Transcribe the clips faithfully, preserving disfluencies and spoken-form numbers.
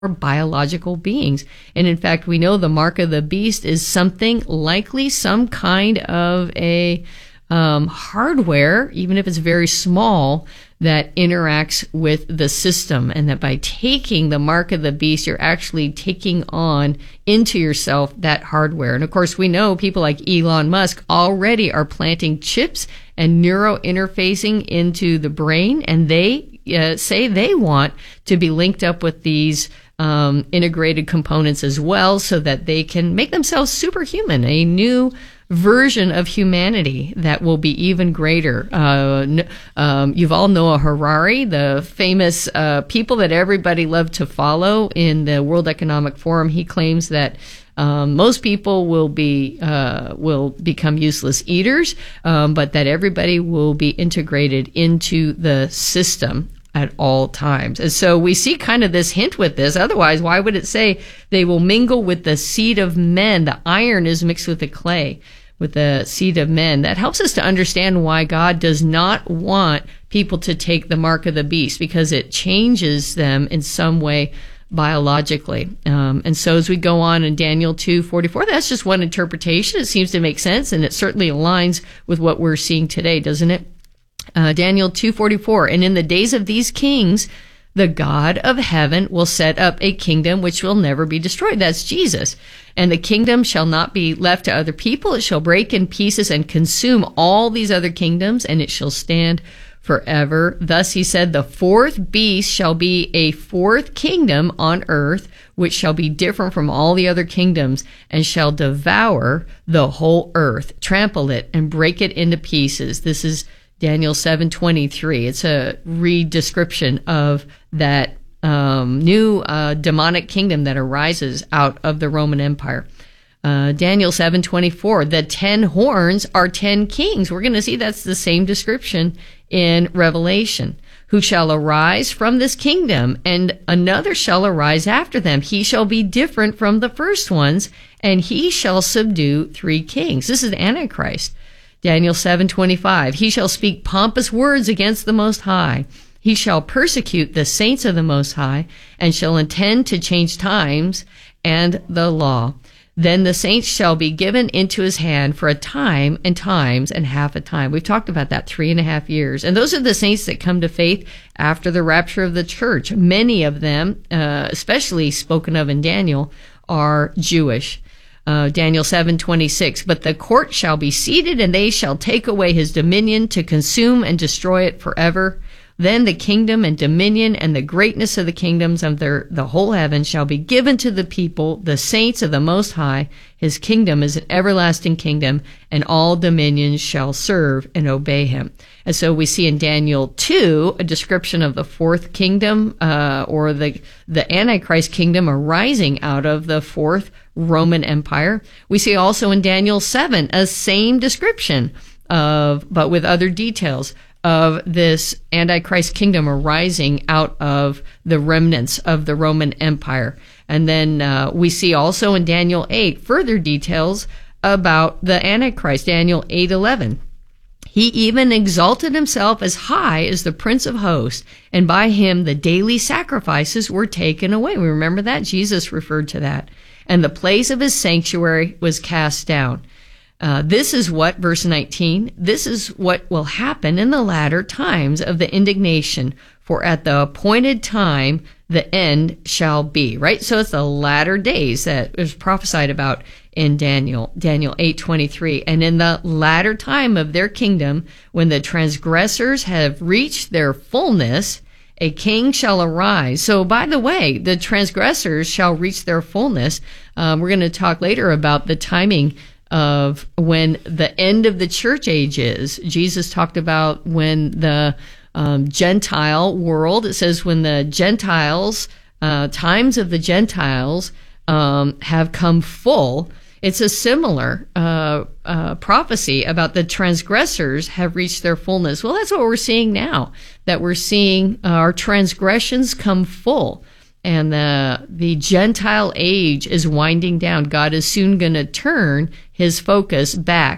biological beings. And in fact, we know the mark of the beast is something likely some kind of a um, hardware, even if it's very small, that interacts with the system. And that by taking the mark of the beast, you're actually taking on into yourself that hardware. And of course, we know people like Elon Musk already are planting chips and neuro interfacing into the brain, and they uh, say they want to be linked up with these Um, integrated components as well, so that they can make themselves superhuman, a new version of humanity that will be even greater. Uh, um, Yuval Noah Harari, the famous uh, people that everybody loved to follow in the World Economic Forum, he claims that um, most people will be uh, will become useless eaters, um, but that everybody will be integrated into the system at all times. And so we see kind of this hint with this. Otherwise, why would it say they will mingle with the seed of men? The iron is mixed with the clay, with the seed of men. That helps us to understand why God does not want people to take the mark of the beast, because it changes them in some way biologically. Um, and so as we go on in Daniel two forty-four, that's just one interpretation. It seems to make sense, and it certainly aligns with what we're seeing today, doesn't it? Uh, Daniel two forty-four, and in the days of these kings, the God of heaven will set up a kingdom which will never be destroyed. That's Jesus. And the kingdom shall not be left to other people. It shall break in pieces and consume all these other kingdoms, and it shall stand forever. Thus he said, the fourth beast shall be a fourth kingdom on earth, which shall be different from all the other kingdoms, and shall devour the whole earth, trample it, and break it into pieces. This is Daniel seven twenty-three. It's a re-description of that um, new uh, demonic kingdom that arises out of the Roman Empire. Uh, Daniel seven twenty-four, the ten horns are ten kings. We're going to see that's the same description in Revelation. Who shall arise from this kingdom, and another shall arise after them. He shall be different from the first ones, and he shall subdue three kings. This is the Antichrist. Daniel seven twenty-five, he shall speak pompous words against the Most High. He shall persecute the saints of the Most High, and shall intend to change times and the law. Then the saints shall be given into his hand for a time and times and half a time. We've talked about that, three and a half years. And those are the saints that come to faith after the rapture of the church. Many of them, uh, especially spoken of in Daniel, are Jewish. Uh, Daniel seven twenty-six, but the court shall be seated, and they shall take away his dominion to consume and destroy it forever. Then the kingdom and dominion and the greatness of the kingdoms of the, the whole heaven shall be given to the people, the saints of the Most High. His kingdom is an everlasting kingdom, and all dominions shall serve and obey him. And so we see in Daniel two a description of the fourth kingdom, uh, or the, the Antichrist kingdom arising out of the fourth Roman Empire. We see also in Daniel seven a same description of, but with other details, of this Antichrist kingdom arising out of the remnants of the Roman Empire. And then uh, we see also in Daniel eight further details about the Antichrist, Daniel eight eleven. He even exalted himself as high as the Prince of Hosts, and by him the daily sacrifices were taken away. We remember that? Jesus referred to that. And the place of his sanctuary was cast down. Uh, this is what, verse nineteen, this is what will happen in the latter times of the indignation, for at the appointed time the end shall be, right? So it's the latter days that is prophesied about in Daniel, Daniel eight twenty-three. And in the latter time of their kingdom, when the transgressors have reached their fullness, a king shall arise. So, by the way, the transgressors shall reach their fullness. Um, we're going to talk later about the timing of when the end of the church age is. Jesus talked about when the um, Gentile world, it says when the Gentiles, uh, times of the Gentiles um, have come full. It's a similar uh, uh, prophecy about the transgressors have reached their fullness. Well, that's what we're seeing now, that we're seeing our transgressions come full. And the the Gentile age is winding down. God is soon going to turn his focus back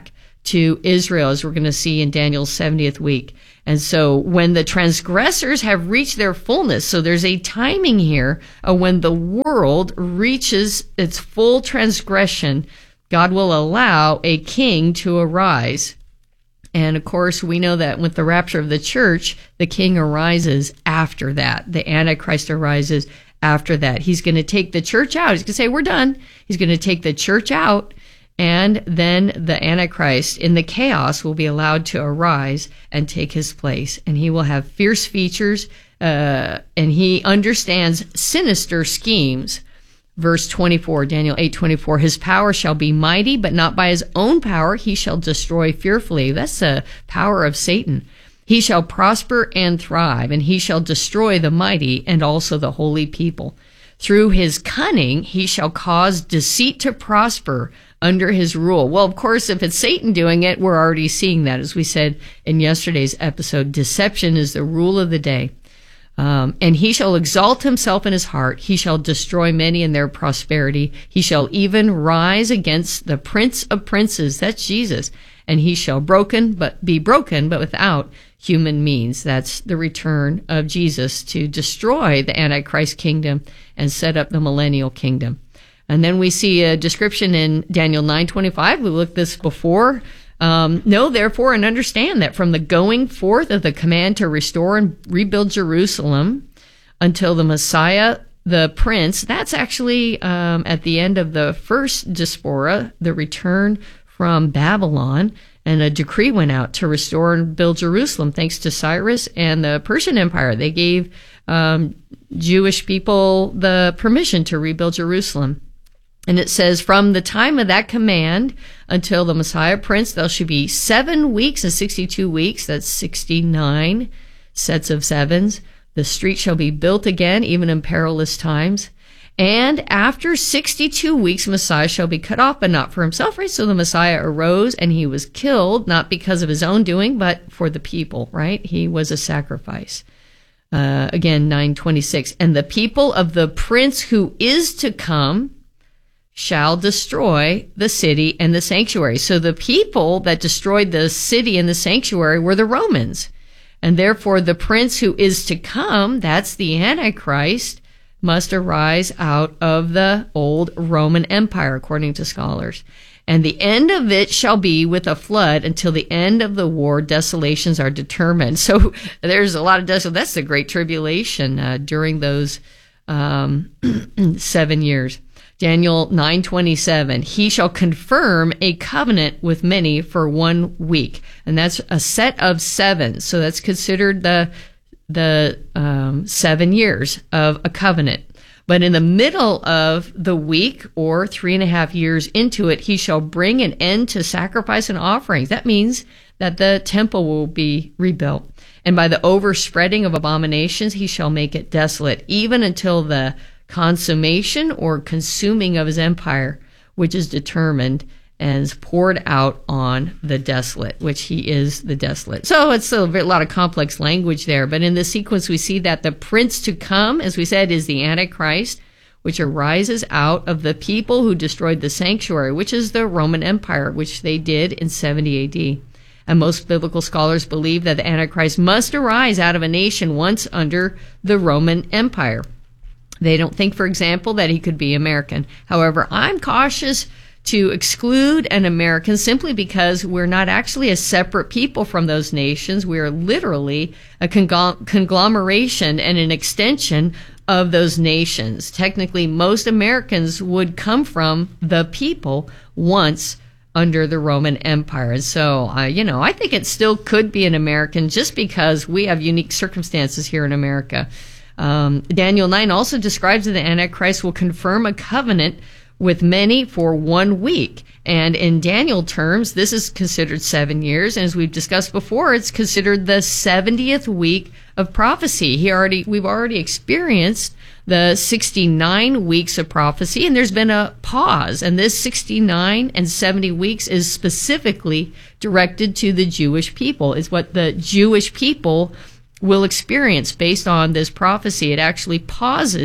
to Israel, as we're going to see in Daniel's seventieth week. And so when the transgressors have reached their fullness, so there's a timing here of when the world reaches its full transgression, God will allow a king to arise. And of course, we know that with the rapture of the church, the king arises after that. The Antichrist arises after that. He's going to take the church out. He's going to say, we're done. He's going to take the church out. And then the Antichrist in the chaos will be allowed to arise and take his place. And he will have fierce features, uh, and he understands sinister schemes. Verse twenty-four, Daniel eight twenty-four, his power shall be mighty, but not by his own power. He shall destroy fearfully. That's the power of Satan. He shall prosper and thrive, and he shall destroy the mighty and also the holy people. Through his cunning, he shall cause deceit to prosper under his rule. Well, of course, if it's Satan doing it, we're already seeing that. As we said in yesterday's episode, deception is the rule of the day. Um, and he shall exalt himself in his heart. He shall destroy many in their prosperity. He shall even rise against the prince of princes. That's Jesus. And he shall broken, but be broken, but without human means. That's the return of Jesus to destroy the Antichrist kingdom and set up the millennial kingdom. And then we see a description in Daniel nine twenty-five. We looked this before. Um, know therefore and understand that from the going forth of the command to restore and rebuild Jerusalem until the Messiah, the Prince, that's actually um, at the end of the first diaspora, the return from Babylon, and a decree went out to restore and build Jerusalem thanks to Cyrus and the Persian Empire. They gave um, Jewish people the permission to rebuild Jerusalem. And it says, from the time of that command until the Messiah Prince, there should be seven weeks and sixty-two weeks. That's sixty-nine sets of sevens. The street shall be built again, even in perilous times. And after sixty-two weeks, Messiah shall be cut off, but not for himself, right? So the Messiah arose and he was killed, not because of his own doing, but for the people, right? He was a sacrifice. Uh, again, nine twenty-six. And the people of the Prince who is to come shall destroy the city and the sanctuary. So the people that destroyed the city and the sanctuary were the Romans. And therefore the prince who is to come, that's the Antichrist, must arise out of the old Roman Empire, according to scholars. And the end of it shall be with a flood until the end of the war, desolations are determined. So there's a lot of desolation. That's the Great Tribulation uh, during those um, seven years. Daniel nine twenty-seven, he shall confirm a covenant with many for one week. And that's a set of seven. So that's considered the the um, seven years of a covenant. But in the middle of the week, or three and a half years into it, he shall bring an end to sacrifice and offerings. That means that the temple will be rebuilt. And by the overspreading of abominations, he shall make it desolate, even until the consummation or consuming of his empire, which is determined and is poured out on the desolate, which he is the desolate. So it's a lot of complex language there, but in the sequence we see that the prince to come, as we said, is the Antichrist, which arises out of the people who destroyed the sanctuary, which is the Roman Empire, which they did in seventy A D. And most biblical scholars believe that the Antichrist must arise out of a nation once under the Roman Empire. They don't think, for example, that he could be American. However, I'm cautious to exclude an American simply because we're not actually a separate people from those nations. We are literally a conglomeration and an extension of those nations. Technically, most Americans would come from the people once under the Roman Empire. And so, uh, you know, I think it still could be an American just because we have unique circumstances here in America. Um, Daniel nine also describes that the Antichrist will confirm a covenant with many for one week. And in Daniel terms, this is considered seven years. And as we've discussed before, it's considered the seventieth week of prophecy. He already, we've already experienced the sixty-nine weeks of prophecy, and there's been a pause. And this sixty-nine and seventy weeks is specifically directed to the Jewish people. It's what the Jewish people will experience based on this prophecy. It actually pauses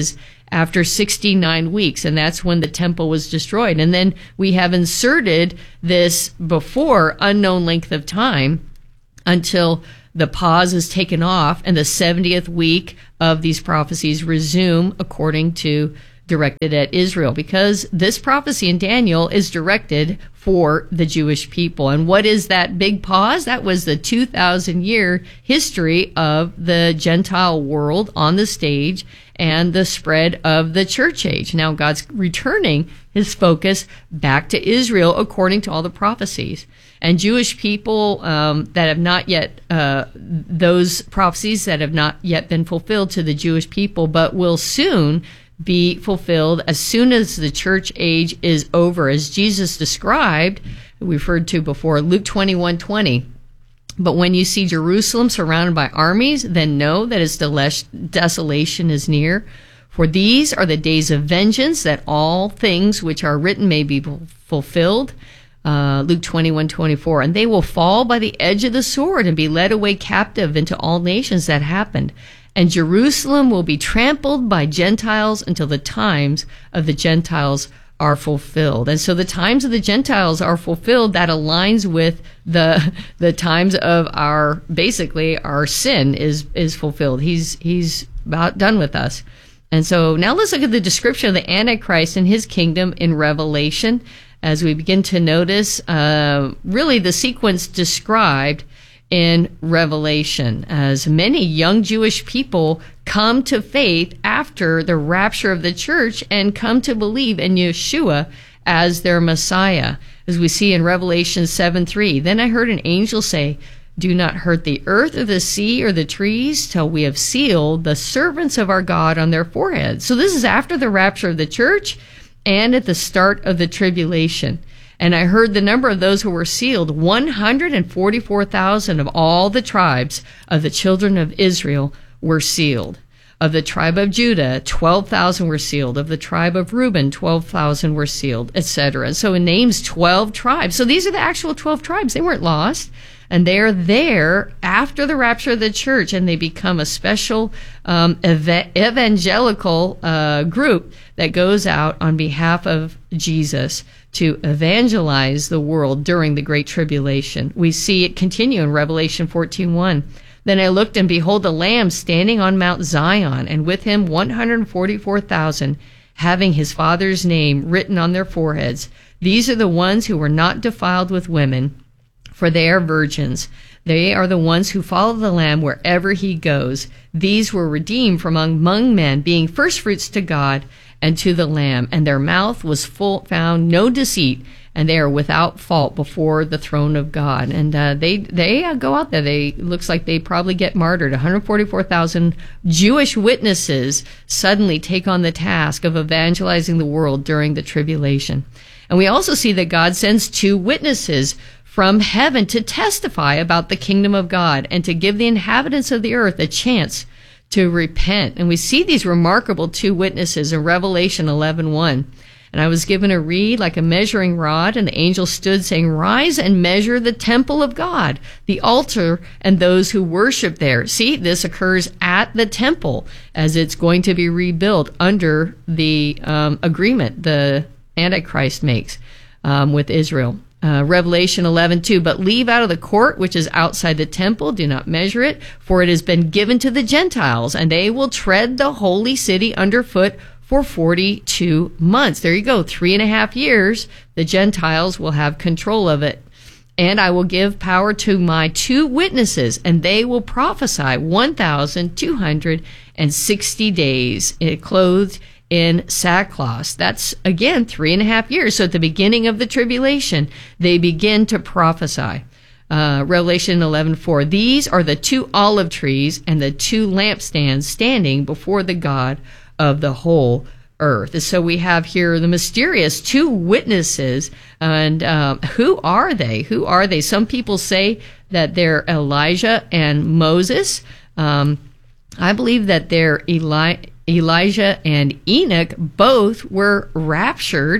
after sixty-nine weeks, and that's when the temple was destroyed. And then we have inserted this before unknown length of time until the pause is taken off and the seventieth week of these prophecies resume according to directed at Israel, because this prophecy in Daniel is directed for the Jewish people. And what is that big pause? That was the two thousand year history of the Gentile world on the stage and the spread of the church age. Now God's returning his focus back to Israel according to all the prophecies. And Jewish people um, that have not yet, uh, those prophecies that have not yet been fulfilled to the Jewish people, but will soon be fulfilled as soon as the church age is over, as Jesus described, we referred to before, Luke twenty-one twenty. But when you see Jerusalem surrounded by armies, then know that its desolation is near. For these are the days of vengeance, that all things which are written may be fulfilled. Uh, Luke twenty-one twenty-four. And they will fall by the edge of the sword and be led away captive into all nations. That happened. And Jerusalem will be trampled by Gentiles until the times of the Gentiles are fulfilled. And so the times of the Gentiles are fulfilled. That aligns with the the times of our, basically our sin is is fulfilled. He's he's about done with us. And so now let's look at the description of the Antichrist and his kingdom in Revelation, as we begin to notice uh, really the sequence described in Revelation, as many young Jewish people come to faith after the rapture of the church and come to believe in Yeshua as their Messiah. As we see in Revelation seven three, then I heard an angel say, do not hurt the earth or the sea or the trees till we have sealed the servants of our God on their foreheads. So this is after the rapture of the church and at the start of the tribulation. And I heard the number of those who were sealed, one hundred forty-four thousand of all the tribes of the children of Israel were sealed. Of the tribe of Judah, twelve thousand were sealed. Of the tribe of Reuben, twelve thousand were sealed, et cetera. So it names twelve tribes. So these are the actual twelve tribes. They weren't lost. And they are there after the rapture of the church, and they become a special um, ev- evangelical uh, group that goes out on behalf of Jesus to evangelize the world during the Great Tribulation. We see it continue in Revelation fourteen one. Then I looked, and behold, a Lamb standing on Mount Zion, and with him one hundred forty-four thousand, having his Father's name written on their foreheads. These are the ones who were not defiled with women, for they are virgins. They are the ones who follow the Lamb wherever he goes. These were redeemed from among men, being firstfruits to God and to the Lamb. And their mouth was full, found no deceit, and they are without fault before the throne of God. And uh, they they uh, go out there. They looks like they probably get martyred. one hundred forty-four thousand Jewish witnesses suddenly take on the task of evangelizing the world during the tribulation. And we also see that God sends two witnesses from heaven to testify about the kingdom of God and to give the inhabitants of the earth a chance to repent. And we see these remarkable two witnesses in Revelation eleven one. And I was given a reed like a measuring rod, and the angel stood saying, rise and measure the temple of God, the altar, and those who worship there. See, this occurs at the temple as it's going to be rebuilt under the um, agreement the Antichrist makes um, with Israel. Uh, Revelation eleven two, but leave out of the court which is outside the temple, do not measure it, for it has been given to the Gentiles, and they will tread the holy city underfoot for forty-two months. There you go, three and a half years, the Gentiles will have control of it. And I will give power to my two witnesses, and they will prophesy one thousand two hundred sixty days, clothed in sackcloth. That's, again, three and a half years. So at the beginning of the tribulation, they begin to prophesy. Uh, Revelation eleven four. These are the two olive trees and the two lampstands standing before the God of the whole earth. And so we have here the mysterious two witnesses. And um, who are they? Who are they? Some people say that they're Elijah and Moses. Um, I believe that they're Eli- Elijah and Enoch. Both were raptured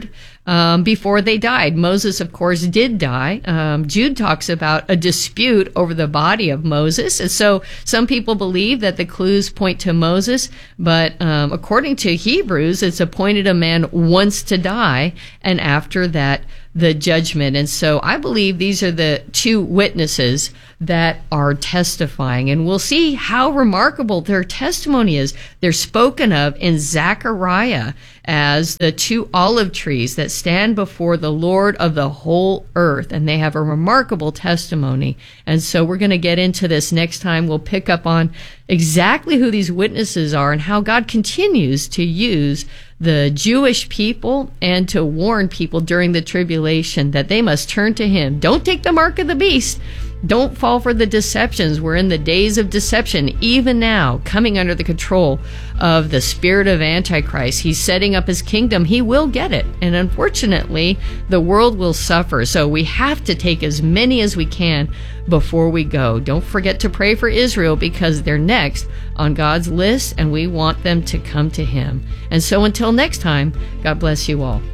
um, before they died. Moses, of course, did die. Um, Jude talks about a dispute over the body of Moses. And so some people believe that the clues point to Moses, but um, according to Hebrews, it's appointed a man once to die, and after that, the judgment. And so I believe these are the two witnesses that are testifying, and we'll see how remarkable their testimony is. They're spoken of in Zechariah as the two olive trees that stand before the Lord of the whole earth, and they have a remarkable testimony. And so we're going to get into this next time. We'll pick up on exactly who these witnesses are and how God continues to use the Jewish people and to warn people during the tribulation that they must turn to Him. Don't take the mark of the beast. Don't fall for the deceptions. We're in the days of deception, even now, coming under the control of the spirit of Antichrist. He's setting up his kingdom. He will get it. And unfortunately, the world will suffer. So we have to take as many as we can before we go. Don't forget to pray for Israel, because they're next on God's list, and we want them to come to Him. And so until next time, God bless you all.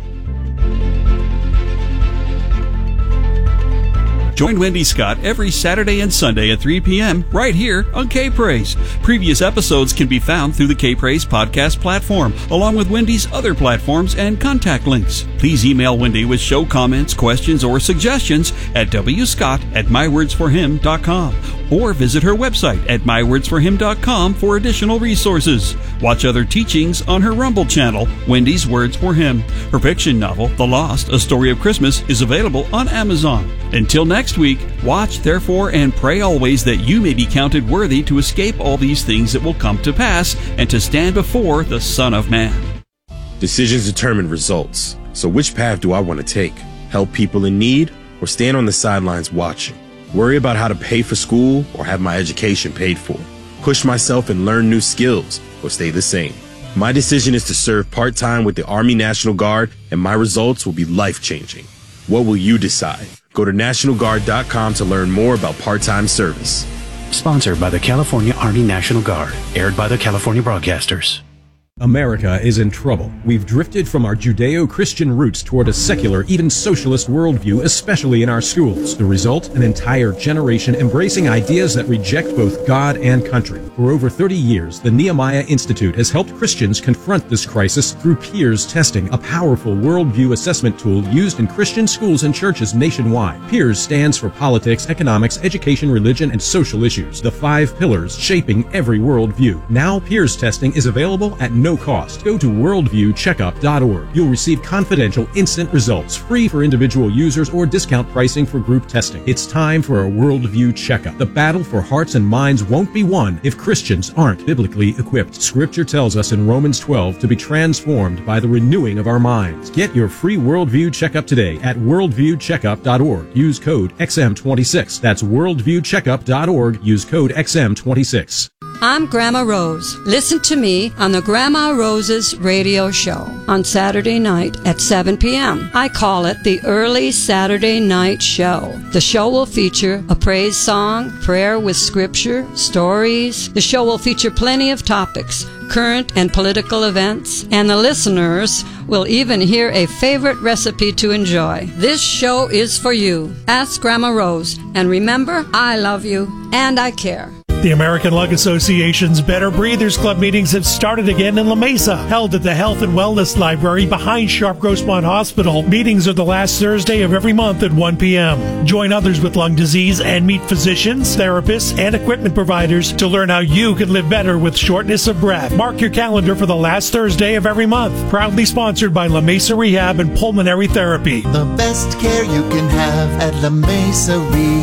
Join Wendy Scott every Saturday and Sunday at three p.m. right here on K-Praise. Previous episodes can be found through the K-Praise podcast platform, along with Wendy's other platforms and contact links. Please email Wendy with show comments, questions, or suggestions at wscott at my words for him dot com, or visit her website at my words for him dot com for additional resources. Watch other teachings on her Rumble channel, Wendy's Words for Him. Her fiction novel, The Lost, A Story of Christmas, is available on Amazon. Until next week, watch, therefore, and pray always that you may be counted worthy to escape all these things that will come to pass and to stand before the Son of Man. Decisions determine results. So which path do I want to take? Help people in need, or stand on the sidelines watching? Worry about how to pay for school, or have my education paid for? Push myself and learn new skills, or stay the same? My decision is to serve part-time with the Army National Guard, and my results will be life-changing. What will you decide? Go to national guard dot com to learn more about part-time service. Sponsored by the California Army National Guard. Aired by the California Broadcasters. America is in trouble. We've drifted from our Judeo-Christian roots toward a secular, even socialist worldview, especially in our schools. The result? An entire generation embracing ideas that reject both God and country. For over thirty years, the Nehemiah Institute has helped Christians confront this crisis through Peers Testing, a powerful worldview assessment tool used in Christian schools and churches nationwide. Peers stands for politics, economics, education, religion, and social issues, the five pillars shaping every worldview. Now, Peers Testing is available at no cost. Go to worldview checkup dot org. You'll receive confidential, instant results, free for individual users, or discount pricing for group testing. It's time for a worldview checkup. The battle for hearts and minds won't be won if Christians aren't biblically equipped. Scripture tells us in Romans twelve to be transformed by the renewing of our minds. Get your free worldview checkup today at worldview checkup dot org. Use code X M twenty-six. That's worldview checkup dot org. Use code X M twenty-six. I'm Grandma Rose. Listen to me on the Grandma Rose's radio show on Saturday night at seven p.m. I call it the Early Saturday Night Show. The show will feature a praise song, prayer with scripture, stories. The show will feature plenty of topics, current and political events, and the listeners will even hear a favorite recipe to enjoy. This show is for you. Ask Grandma Rose, and remember, I love you and I care. The American Lung Association's Better Breathers Club meetings have started again in La Mesa, held at the Health and Wellness Library behind Sharp Grossmont Hospital. Meetings are the last Thursday of every month at one p.m. Join others with lung disease and meet physicians, therapists, and equipment providers to learn how you can live better with shortness of breath. Mark your calendar for the last Thursday of every month. Proudly sponsored by La Mesa Rehab and Pulmonary Therapy. The best care you can have at La Mesa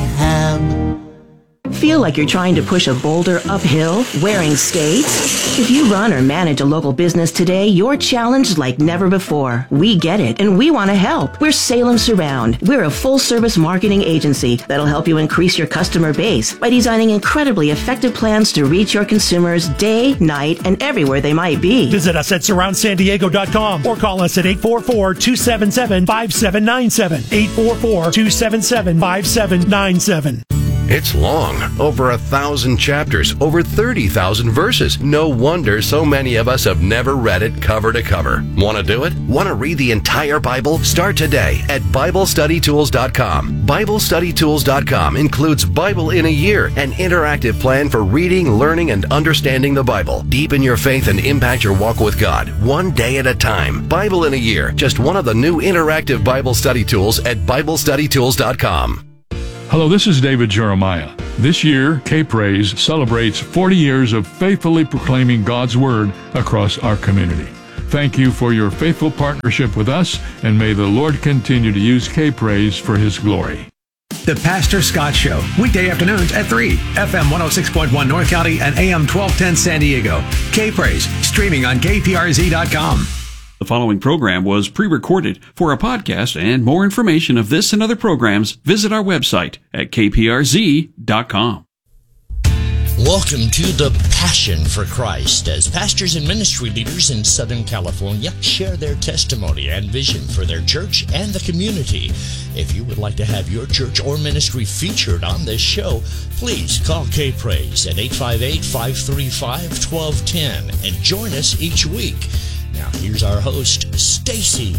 Rehab. Feel like you're trying to push a boulder uphill wearing skates? If you run or manage a local business today, you're challenged like never before. We get it, and we want to help. We're Salem Surround. We're a full-service marketing agency that'll help you increase your customer base by designing incredibly effective plans to reach your consumers day, night, and everywhere they might be. Visit us at surround san diego dot com or call us at eight four four, two seven seven, five seven nine seven, eight four four, two seven seven, five seven nine seven. It's long, over a thousand chapters, over thirty thousand verses. No wonder so many of us have never read it cover to cover. Want to do it? Want to read the entire Bible? Start today at Bible Study Tools dot com. Bible Study Tools dot com includes Bible in a Year, an interactive plan for reading, learning, and understanding the Bible. Deepen your faith and impact your walk with God, one day at a time. Bible in a Year, just one of the new interactive Bible study tools at Bible Study Tools dot com. Hello, this is David Jeremiah. This year, K-Praise celebrates forty years of faithfully proclaiming God's Word across our community. Thank you for your faithful partnership with us, and may the Lord continue to use K-Praise for His glory. The Pastor Scott Show, weekday afternoons at three, F M one oh six point one North County and A M twelve ten San Diego. K-Praise, streaming on K P R Z dot com. The following program was pre-recorded. For a podcast and more information of this and other programs, visit our website at K P R Z dot com. Welcome to the Passion for Christ, as pastors and ministry leaders in Southern California share their testimony and vision for their church and the community. If you would like to have your church or ministry featured on this show, please call K-Praise at eight five eight, five three five, one two one zero and join us each week. Now here's our host, Stacy.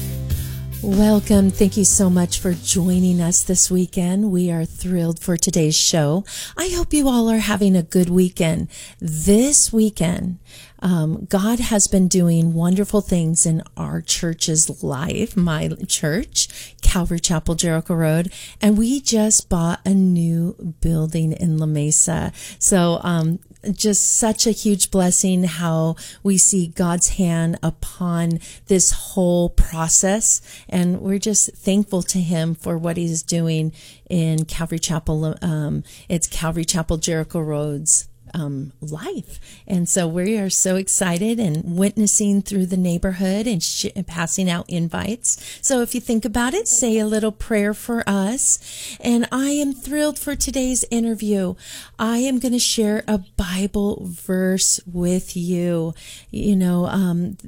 Welcome. Thank you so much for joining us this weekend. We are thrilled for today's show. I hope you all are having a good weekend. This weekend, um, God has been doing wonderful things in our church's life, my church, Calvary Chapel, Jericho Road, and we just bought a new building in La Mesa. So, um, just such a huge blessing how we see God's hand upon this whole process. And we're just thankful to Him for what He's doing in Calvary Chapel. Um, it's Calvary Chapel, Jericho Road's um, life. And so we are so excited and witnessing through the neighborhood and, sh- and passing out invites. So if you think about it, say a little prayer for us. And I am thrilled for today's interview. I am going to share a Bible verse with you. You know, um,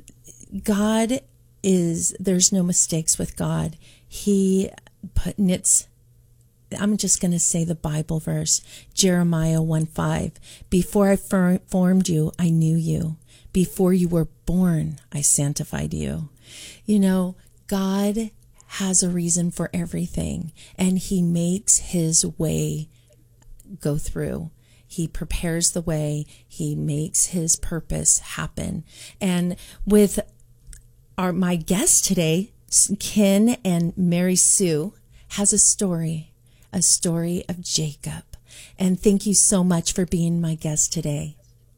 God is, there's no mistakes with God. He put, and it's, I'm just going to say the Bible verse, Jeremiah one five. Before I for- formed you, I knew you. Before you were born, I sanctified you. You know, God has a reason for everything, and He makes His way go through. He prepares the way. He makes His purpose happen. And with our my guest today, Ken and Mary Sue, has a story. A story of Jacob. And thank you so much for being my guest today.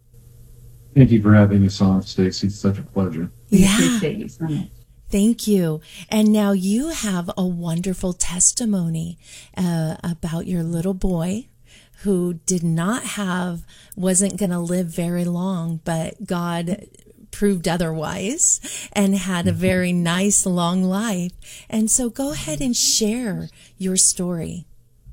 Thank you for having us on, Stacey. It's such a pleasure. Yeah. Appreciate you so much. Thank you. And now you have a wonderful testimony uh, about your little boy who did not have, wasn't going to live very long, but God proved otherwise and had a very nice long life. And so go ahead and share your story.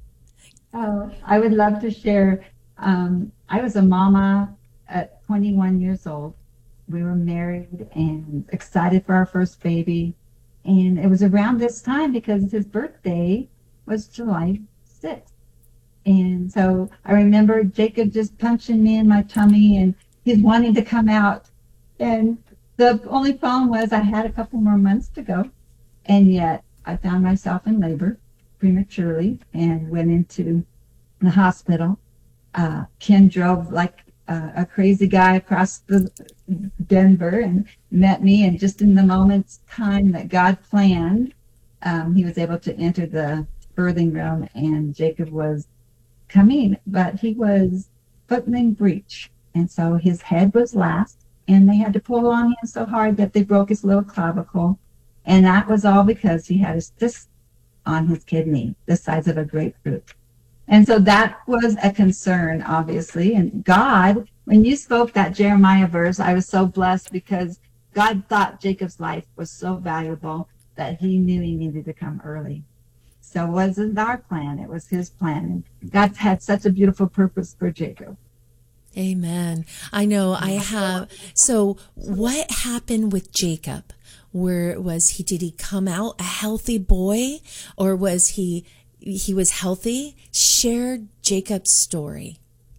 Oh, I would love to share. Um, I was a mama at twenty-one years old. We were married and excited for our first baby. And it was around this time because his birthday was July sixth. And so I remember Jacob just punching me in my tummy and he's wanting to come out. And the only problem was I had a couple more months to go. And yet I found myself in labor prematurely and went into the hospital. Uh, Ken drove like uh, a crazy guy across the Denver and met me. And just in the moment's time that God planned, um, he was able to enter the birthing room and Jacob was coming, but he was footling breech. And so his head was last and they had to pull on him so hard that they broke his little clavicle. And that was all because he had a cyst on his kidney, the size of a grapefruit. And so that was a concern, obviously. And God, when you spoke that Jeremiah verse, I was so blessed because God thought Jacob's life was so valuable that He knew he needed to come early. So it wasn't our plan, it was His plan. And God had such a beautiful purpose for Jacob. Amen. I know I have. So what happened with Jacob? Where was he, did he come out a healthy boy or was he, he was healthy? Share Jacob's story?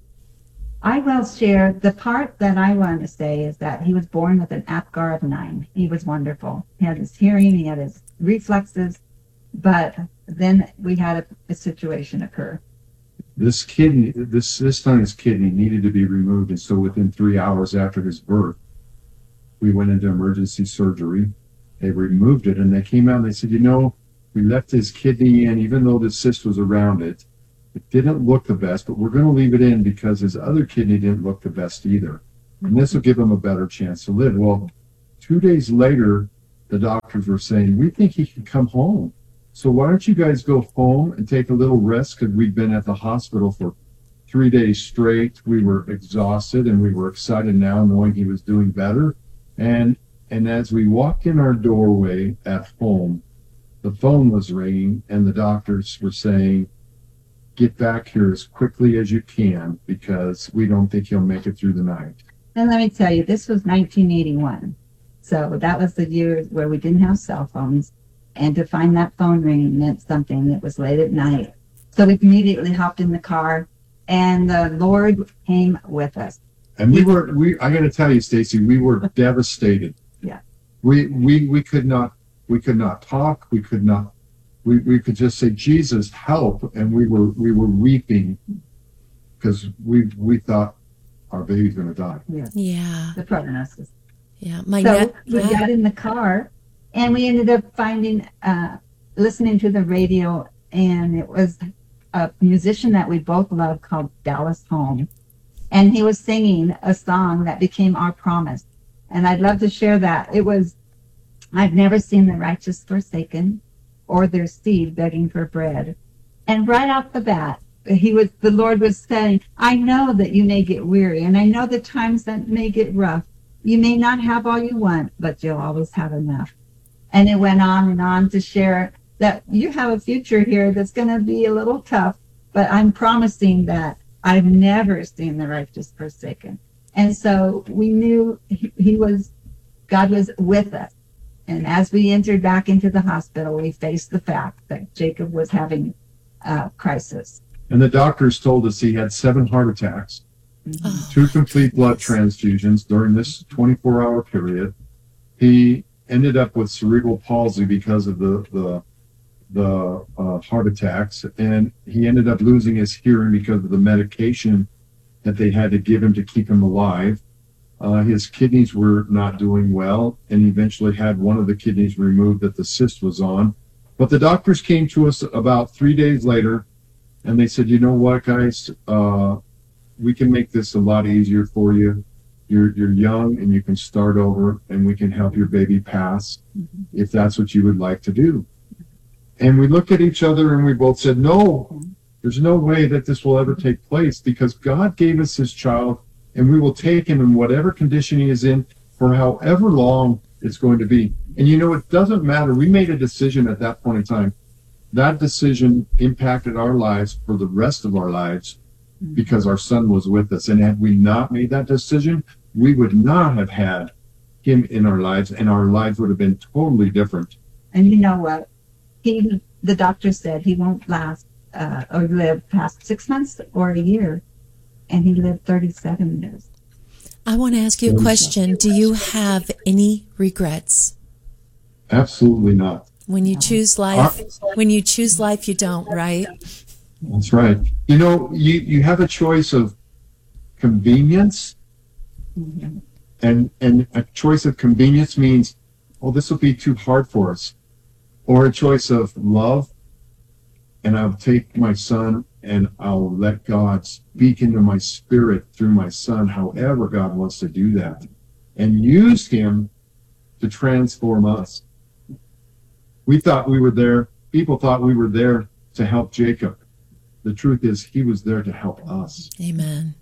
I will share the part that I want to say is that he was born with an APGAR of nine. He was wonderful. He had his hearing, he had his reflexes, but then we had a, a situation occur. This kidney, this this time his kidney needed to be removed, and so within three hours after his birth, we went into emergency surgery. They removed it, and they came out and they said, you know, we left his kidney in, even though the cyst was around it. It didn't look the best, but we're going to leave it in because his other kidney didn't look the best either. And this will give him a better chance to live. Well, two days later, the doctors were saying, we think he can come home. So why don't you guys go home and take a little rest? Because we'd been at the hospital for three days straight. We were exhausted, and we were excited now knowing he was doing better. And and as we walked in our doorway at home, the phone was ringing, and the doctors were saying, get back here as quickly as you can because we don't think he'll make it through the night. And let me tell you, this was nineteen eighty-one. So that was the year where we didn't have cell phones. And to find that phone ringing meant something. It was late at night. So we immediately hopped in the car, and the Lord came with us. And we were, we I got to tell you, Stacy, we were devastated. Yeah. We, we, we could not, we could not talk. We could not, we, we could just say, Jesus, help. And we were, we were weeping because we, we thought our baby's going to die. Yeah. Yeah. The prognosis. Yeah. My so net, we yeah. got in the car, and we ended up finding, uh, listening to the radio, and it was a musician that we both love called Dallas Holm. And he was singing a song that became our promise. And I'd love to share that. It was, I've never seen the righteous forsaken or their seed begging for bread. And right off the bat, he was, the Lord was saying, I know that you may get weary, and I know the times that may get rough. You may not have all you want, but you'll always have enough. And it went on and on to share that you have a future here that's going to be a little tough, but I'm promising that I've never seen the righteous forsaken. And so we knew he, he was, God was with us. And as we entered back into the hospital, we faced the fact that Jacob was having a crisis. And the doctors told us he had seven heart attacks, mm-hmm. two complete blood transfusions during this twenty-four hour period. He ended up with cerebral palsy because of the, the the uh, heart attacks, and he ended up losing his hearing because of the medication that they had to give him to keep him alive. Uh, his kidneys were not doing well, and he eventually had one of the kidneys removed that the cyst was on. But the doctors came to us about three days later, and they said, you know what, guys, uh, we can make this a lot easier for you. You're, you're young, and you can start over, and we can help your baby pass mm-hmm. if that's what you would like to do. And we looked at each other and we both said, no, there's no way that this will ever take place because God gave us his child, and we will take him in whatever condition he is in for however long it's going to be. And you know, it doesn't matter. We made a decision at that point in time. That decision impacted our lives for the rest of our lives because our son was with us. And had we not made that decision, we would not have had him in our lives, and our lives would have been totally different. And you know what? He, the doctor said he won't last uh, or live past six months or a year, and he lived thirty-seven years. I want to ask you a question. Do you have any regrets? Absolutely not. When you choose life, when you choose life, you don't, right? That's right. You know, you, you have a choice of convenience, mm-hmm. and and a choice of convenience means, oh, this will be too hard for us. Or a choice of love, and I'll take my son and I'll let God speak into my spirit through my son, however God wants to do that, and use him to transform us. We thought we were there, people thought we were there to help Jacob. The truth is, he was there to help us. Amen.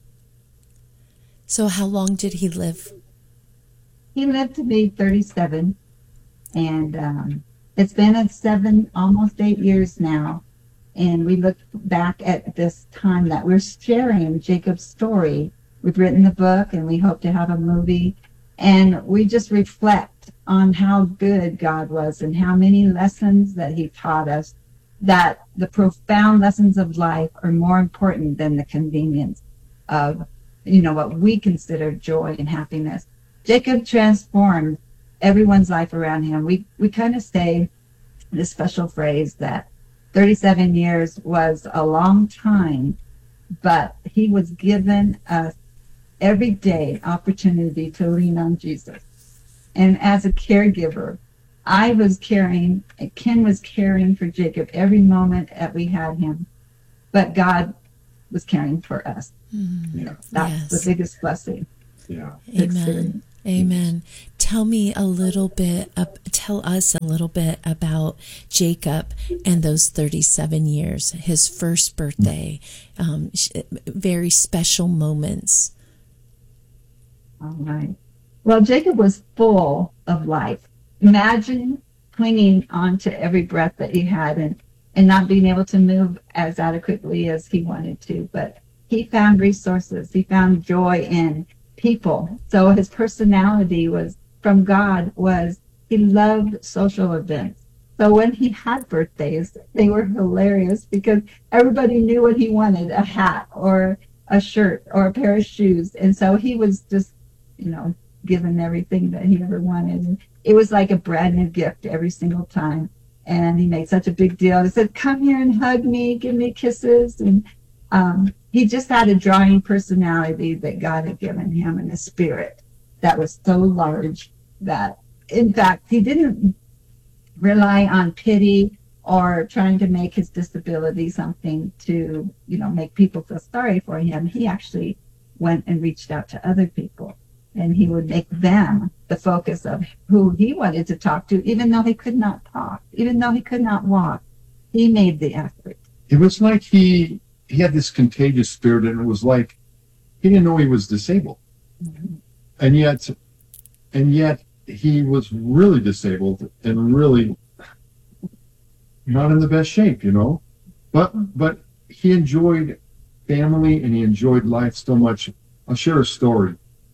So how long did he live? He lived to be thirty-seven, and um, it's been a seven, almost eight years now, and we look back at this time that we're sharing Jacob's story. We've written the book, and we hope to have a movie, and we just reflect on how good God was and how many lessons that he taught us that the profound lessons of life are more important than the convenience of, you know, what we consider joy and happiness. Jacob transformed everyone's life around him. We we kind of say this special phrase that thirty-seven years was a long time, but he was given a every day opportunity to lean on Jesus. And as a caregiver, I was caring, Ken was caring for Jacob every moment that we had him, but God was caring for us. Mm, yeah. That's yes. the biggest blessing. Yeah. Amen. Amen. Tell me a little bit, uh, tell us a little bit about Jacob and those thirty-seven years, his first birthday, um, very special moments. All right. Well, Jacob was full of life. Imagine clinging on to every breath that he had and, and not being able to move as adequately as he wanted to. But he found resources. He found joy in people. So his personality was from God was he loved social events. So when he had birthdays, they were hilarious because everybody knew what he wanted, a hat or a shirt or a pair of shoes. And so he was just, you know, given everything that he ever wanted. And it was like a brand new gift every single time. And he made such a big deal. He said, come here and hug me, give me kisses. And um, he just had a drawing personality that God had given him and a spirit that was so large that, in fact, he didn't rely on pity or trying to make his disability something to, you know, make people feel sorry for him. He actually went and reached out to other people. And he would make them the focus of who he wanted to talk to, even though he could not talk, even though he could not walk. He made the effort. It was like he he had this contagious spirit, and it was like he didn't know he was disabled. Mm-hmm. And yet, and yet he was really disabled and really not in the best shape, you know. But but he enjoyed family and he enjoyed life so much. I'll share a story.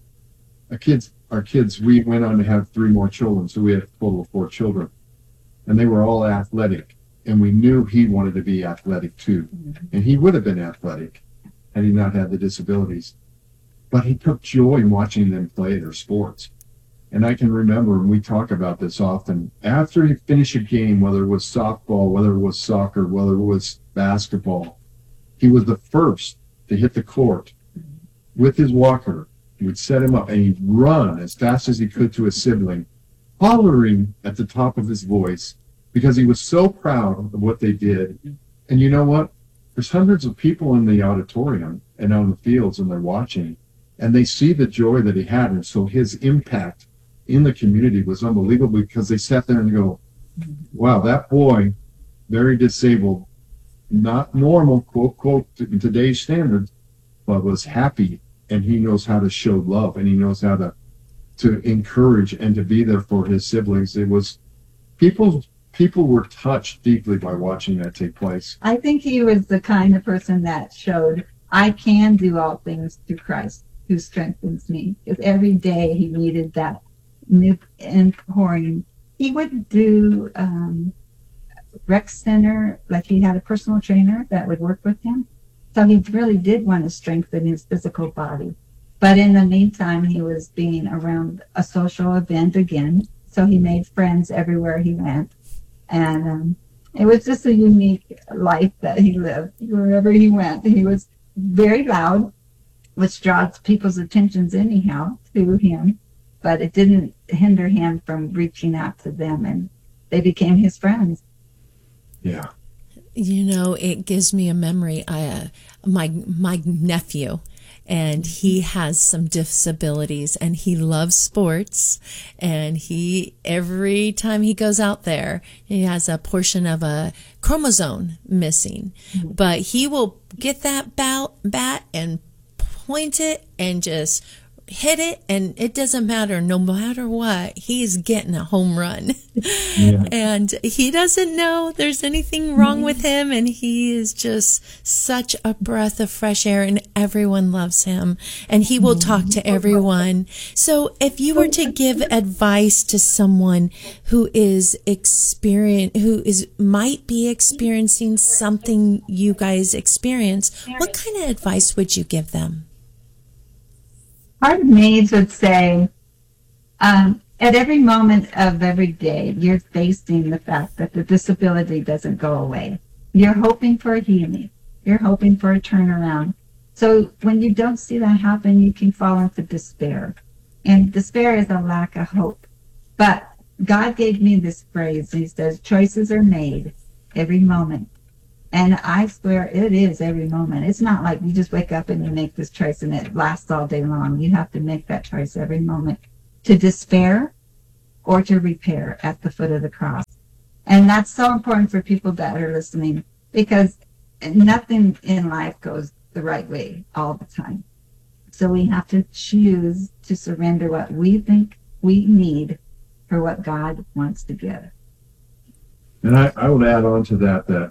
Our kids, our kids, we went on to have three more children, so we had a total of four children. And they were all athletic, and we knew he wanted to be athletic too. And he would have been athletic had he not had the disabilities. But he took joy in watching them play their sports. And I can remember, and we talk about this often, after he finished a game, whether it was softball, whether it was soccer, whether it was basketball, he was the first to hit the court with his walker. He would set him up, and he'd run as fast as he could to his sibling, hollering at the top of his voice because he was so proud of what they did. And you know what? There's hundreds of people in the auditorium and on the fields, and they're watching, and they see the joy that he had. And so his impact in the community was unbelievable because they sat there and go, wow, that boy, very disabled, not normal, quote, quote, in today's standards, but was happy. And he knows how to show love, and he knows how to to encourage and to be there for his siblings. It was people people were touched deeply by watching that take place. I think he was the kind of person that showed I can do all things through Christ who strengthens me. Because every day he needed that new pouring. He would do um, rec center, like he had a personal trainer that would work with him. So he really did want to strengthen his physical body. But in the meantime, he was being around a social event again. So he made friends everywhere he went. And um, it was just a unique life that he lived. Wherever he went, he was very loud, which draws people's attentions anyhow to him. But it didn't hinder him from reaching out to them. And they became his friends. Yeah. You know, it gives me a memory. I, uh, my my nephew, and he has some disabilities, and he loves sports. And he every time he goes out there, he has a portion of a chromosome missing. Mm-hmm. But he will get that bat, bat and point it and just hit it, and it doesn't matter. No matter what, he's getting a home run. Yeah. And he doesn't know there's anything wrong with him, and he is just such a breath of fresh air, and everyone loves him, and he will talk to everyone. So if you were to give advice to someone who is experience, who is might be experiencing something you guys experience, what kind of advice would you give them? Part of me would say, um, at every moment of every day, you're facing the fact that the disability doesn't go away. You're hoping for a healing. You're hoping for a turnaround. So when you don't see that happen, you can fall into despair. And despair is a lack of hope. But God gave me this phrase. He says, choices are made every moment. And I swear it is every moment. It's not like you just wake up and you make this choice and it lasts all day long. You have to make that choice every moment to despair or to repair at the foot of the cross. And that's so important for people that are listening, because nothing in life goes the right way all the time. So we have to choose to surrender what we think we need for what God wants to give. And I, I would add on to that that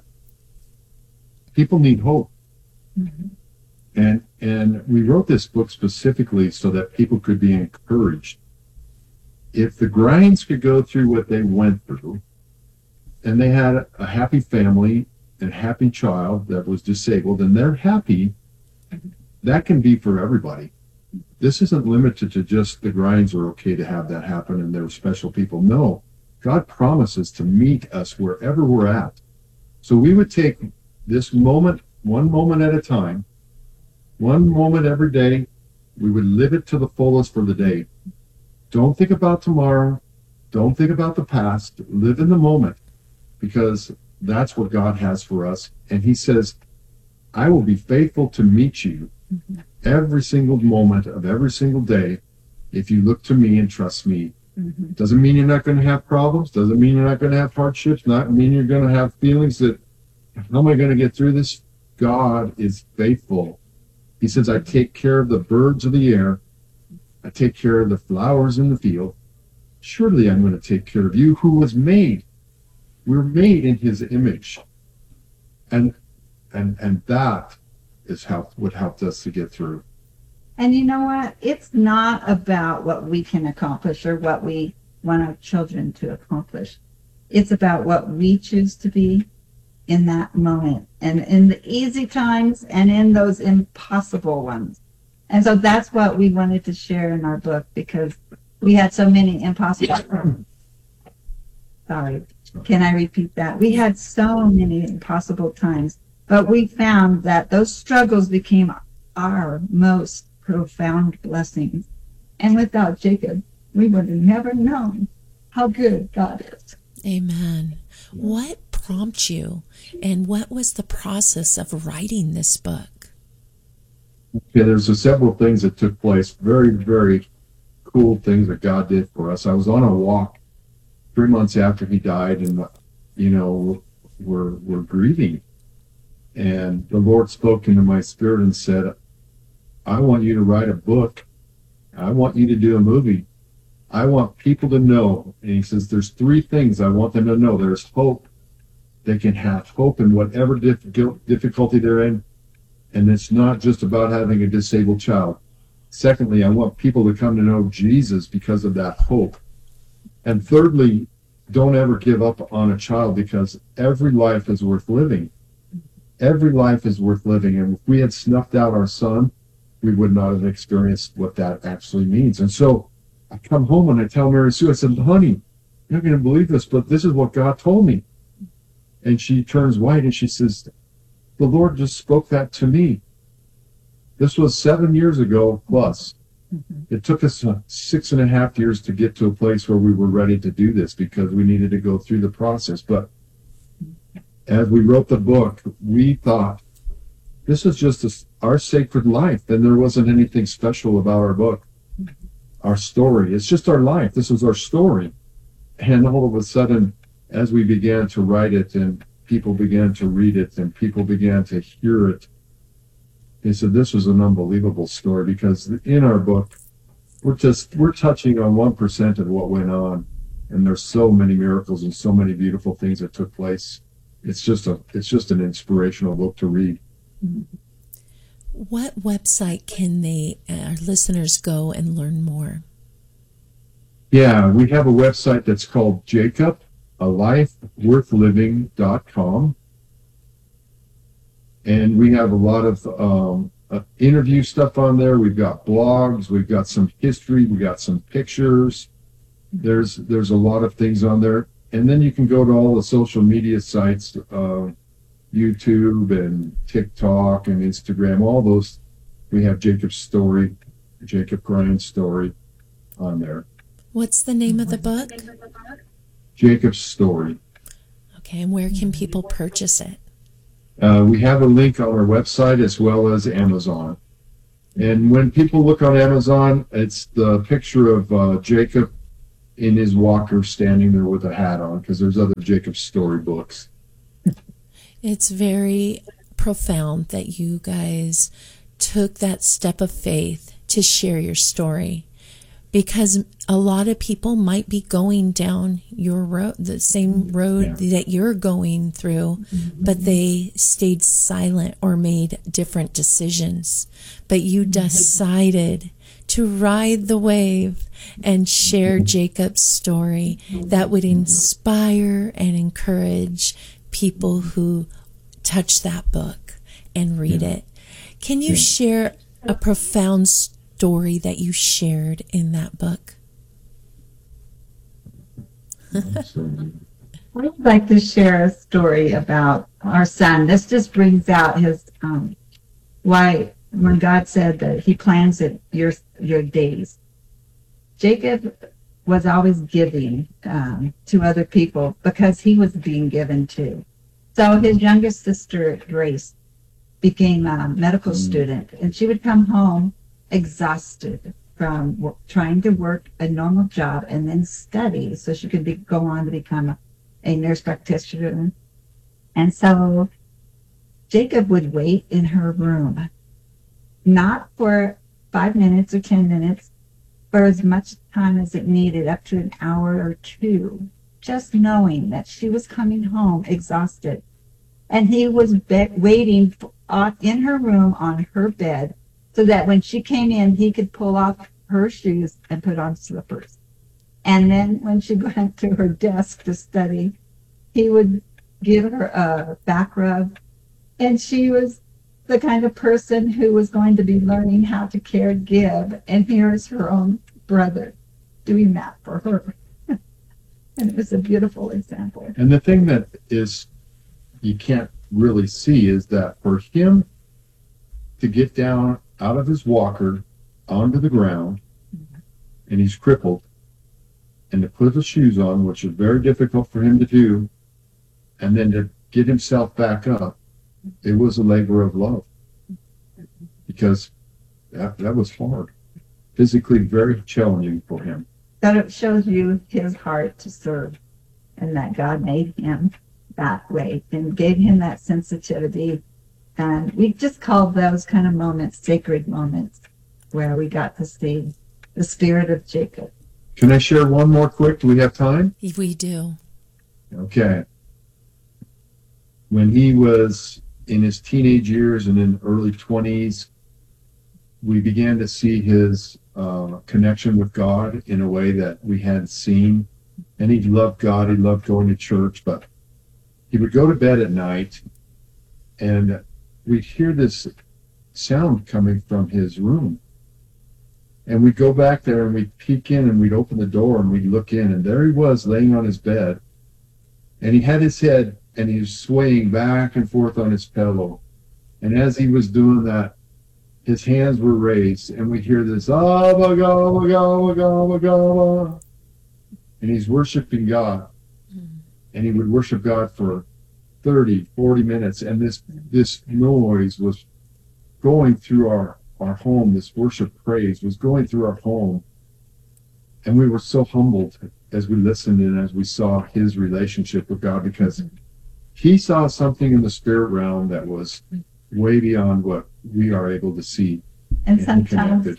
people need hope. Mm-hmm. And and we wrote this book specifically so that people could be encouraged. If the Grinds could go through what they went through, and they had a happy family and happy child that was disabled, and they're happy, that can be for everybody. This isn't limited to just the Grinds are okay to have that happen and they're special people. No, God promises to meet us wherever we're at. So we would take this moment, one moment at a time, one moment every day. We would live it to the fullest for the day. Don't think about tomorrow. Don't think about the past. Live in the moment, because that's what God has for us. And he says, I will be faithful to meet you mm-hmm. every single moment of every single day if you look to me and trust me. Mm-hmm. Doesn't mean you're not going to have problems. Doesn't mean you're not going to have hardships. Not mean you're going to have feelings that, how am I going to get through this? God is faithful. He says, I take care of the birds of the air. I take care of the flowers in the field. Surely I'm going to take care of you, who was made. We're made in his image. And and and that is how what helped us to get through. And you know what? It's not about what we can accomplish or what we want our children to accomplish. It's about what we choose to be in that moment, and in the easy times and in those impossible ones. And so that's what we wanted to share in our book, because we had so many impossible sorry can I repeat that? We had so many impossible times, but we found that those struggles became our most profound blessings. And without Jacob, we would have never known how good God is. Amen. What prompted you, and what was the process of writing this book? Okay, there's a several things that took place, very, very cool things that God did for us. I was on a walk three months after he died, and, you know, we're, we're grieving. And the Lord spoke into my spirit and said, I want you to write a book. I want you to do a movie. I want people to know. And he says, there's three things I want them to know. There's hope. They can have hope in whatever difficulty they're in. And it's not just about having a disabled child. Secondly, I want people to come to know Jesus because of that hope. And thirdly, don't ever give up on a child, because every life is worth living. Every life is worth living. And if we had snuffed out our son, we would not have experienced what that actually means. And so I come home and I tell Mary Sue, I said, honey, you're not going to believe this, but this is what God told me. And she turns white and she says, the Lord just spoke that to me. This was seven years ago plus. Mm-hmm. It took us uh, six and a half years to get to a place where we were ready to do this, because we needed to go through the process. But as we wrote the book, we thought, this is just a, our sacred life. And there wasn't anything special about our book, mm-hmm. our story. It's just our life. This was our story. And all of a sudden, as we began to write it and people began to read it and people began to hear it, they said this was an unbelievable story, because in our book, we're just, we're touching on one percent of what went on. And there's so many miracles and so many beautiful things that took place. It's just a, it's just an inspirational book to read. What website can they, our listeners, go and learn more? Yeah, we have a website that's called Jacob, a life worth living dot com. And we have a lot of um, uh, interview stuff on there. We've got blogs, we've got some history, we got some pictures. There's there's a lot of things on there. And then you can go to all the social media sites, uh, YouTube and TikTok and Instagram, all those. We have Jacob's story, Jacob Grine's story on there. What's the name of the book? Jacob's Story. Okay, and where can people purchase it? Uh, we have a link on our website as well as Amazon. And when people look on Amazon, it's the picture of uh, Jacob in his walker standing there with a hat on, because there's other Jacob's Story books. It's very profound that you guys took that step of faith to share your story, because a lot of people might be going down your road, the same road yeah. that you're going through, mm-hmm. but they stayed silent or made different decisions. But you decided to ride the wave and share Jacob's story that would inspire and encourage people who touch that book and read yeah. it. Can you yeah. share a profound story that you shared in that book? I'd like to share a story about our son. This just brings out his um, why when God said that He plans it your your days. Jacob was always giving um, to other people because he was being given to. So his youngest sister Grace became a medical student, and she would come home exhausted from w- trying to work a normal job and then study so she could be, go on to become a, a nurse practitioner. And so Jacob would wait in her room, not for five minutes or ten minutes, for as much time as it needed, up to an hour or two, just knowing that she was coming home exhausted. And he was be- waiting for, uh, in her room on her bed, so that when she came in, he could pull off her shoes and put on slippers. And then when she went to her desk to study, he would give her a back rub. And she was the kind of person who was going to be learning how to care and give. And here's her own brother doing that for her. And it was a beautiful example. And the thing that is you can't really see is that for him to get down out of his walker onto the ground, and he's crippled, and to put his shoes on, which is very difficult for him to do, and then to get himself back up, it was a labor of love, because that, that was hard, physically very challenging for him. That it shows you his heart to serve, and that God made him that way and gave him that sensitivity. And we just called those kind of moments sacred moments, where we got to see the spirit of Jacob. Can I share one more quick? Do we have time? We do. Okay. When he was in his teenage years and in early twenties, we began to see his uh, connection with God in a way that we hadn't seen. And he loved God. He loved going to church, but he would go to bed at night, and we'd hear this sound coming from his room. And we'd go back there and we'd peek in, and we'd open the door and we'd look in, and there he was laying on his bed. And he had his head, and he was swaying back and forth on his pillow. And as he was doing that, his hands were raised, and we'd hear this, Abba, Gabba, Gabba, Gabba, Gabba. And he's worshiping God. And he would worship God for thirty, forty minutes. And this this noise was going through our, our home. This worship praise was going through our home. And we were so humbled as we listened and as we saw his relationship with God, because he saw something in the spirit realm that was way beyond what we are able to see. And sometimes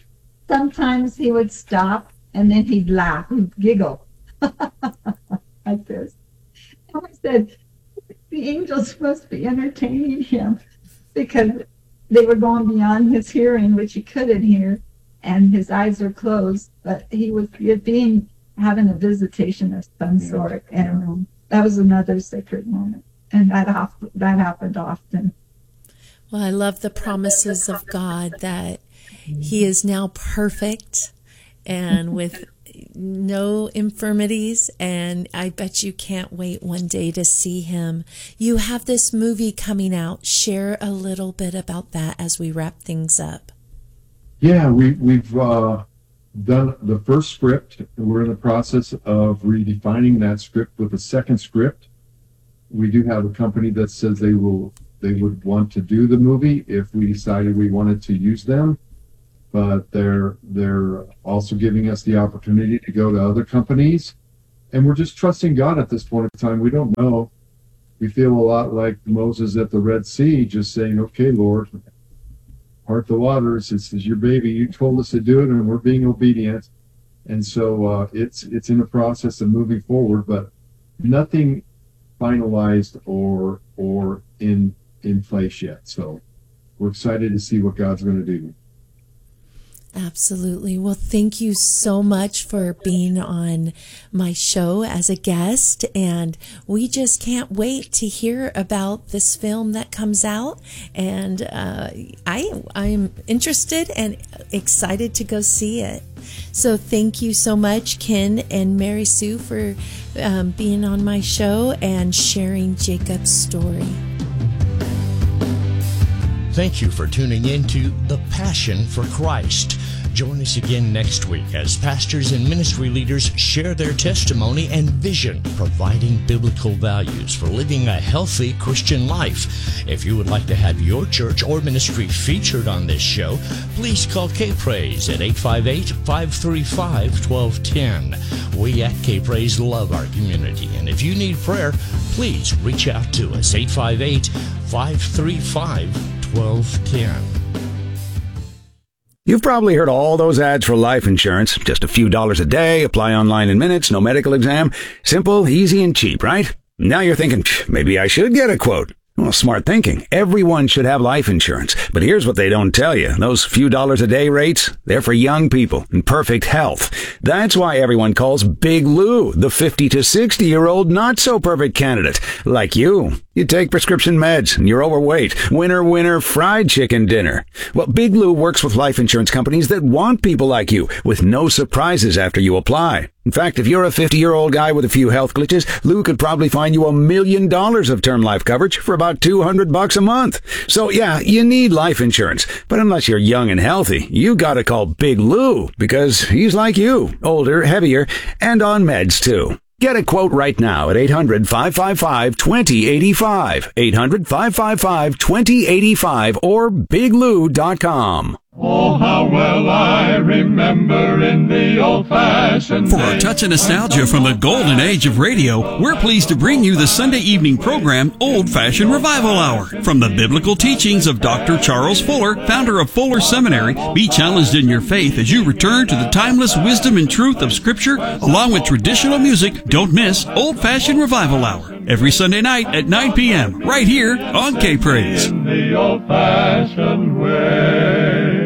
sometimes he would stop and then he'd laugh, he'd giggle like this. And I said, the angels must be entertaining him because they were going beyond his hearing, which he couldn't hear, and his eyes were closed, but he was being having a visitation of some sort, and um, that was another sacred moment, and that hap- that happened often. Well, I love the promises of God that he is now perfect and with no infirmities, and I bet you can't wait one day to see him. You have this movie coming out. Share a little bit about that as we wrap things up. Yeah, we, we've uh, done the first script. We're in the process of redefining that script with a second script. We do have a company that says they will they would want to do the movie if we decided we wanted to use them. But they're they're also giving us the opportunity to go to other companies, and we're just trusting God at this point in time. We don't know. We feel a lot like Moses at the Red Sea, just saying, "Okay, Lord, part the waters. This is your baby. You told us to do it, and we're being obedient." And so uh, it's it's in the process of moving forward, but nothing finalized or or in in place yet. So we're excited to see what God's going to do. Absolutely. Well, thank you so much for being on my show as a guest. And we just can't wait to hear about this film that comes out. And uh, I, I'm interested and excited to go see it. So thank you so much, Ken and Mary Sue, for um, being on my show and sharing Jacob's story. Thank you for tuning in to The Passion for Christ. Join us again next week as pastors and ministry leaders share their testimony and vision, providing biblical values for living a healthy Christian life. If you would like to have your church or ministry featured on this show, please call K-Praise at eight five eight, five three five, one two one zero. We at K-Praise love our community, and if you need prayer, please reach out to us, eight five eight, five three five, one two one zero. You've probably heard all those ads for life insurance. Just a few dollars a day, apply online in minutes, no medical exam. Simple, easy, and cheap, right? Now you're thinking, maybe I should get a quote. Well, smart thinking. Everyone should have life insurance. But here's what they don't tell you. Those few dollars a day rates, they're for young people in perfect health. That's why everyone calls Big Lou the fifty to sixty year old not so perfect candidate. Like you. You take prescription meds and you're overweight. Winner, winner, fried chicken dinner. Well, Big Lou works with life insurance companies that want people like you with no surprises after you apply. In fact, if you're a fifty-year-old guy with a few health glitches, Lou could probably find you a million dollars of term life coverage for about two hundred bucks a month. So yeah, you need life insurance. But unless you're young and healthy, you gotta call Big Lou because he's like you, older, heavier, and on meds too. Get a quote right now at eight hundred, five five five, two zero eight five, eight hundred, five five five, two zero eight five, or big lou dot com. Oh, how well I remember in the old-fashioned For a touch of nostalgia from the golden age of radio, we're pleased to bring you the Sunday evening program, Old Fashioned Revival Hour. From the biblical teachings of Doctor Charles Fuller, founder of Fuller Seminary, be challenged in your faith as you return to the timeless wisdom and truth of Scripture, along with traditional music. Don't miss Old Fashioned Revival Hour, every Sunday night at nine p.m., right here on K-Praise. In the old-fashioned way.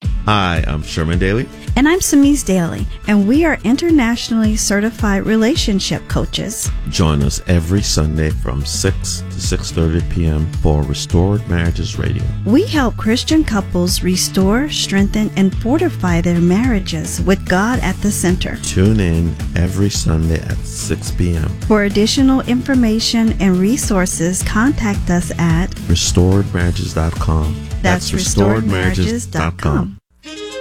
Hi, I'm Sherman Daly. And I'm Samise Daly, and we are internationally certified relationship coaches. Join us every Sunday from six to six thirty p.m. for Restored Marriages Radio. We help Christian couples restore, strengthen, and fortify their marriages with God at the center. Tune in every Sunday at six p.m. For additional information and resources, contact us at restored marriages dot com. That's restored marriages dot com.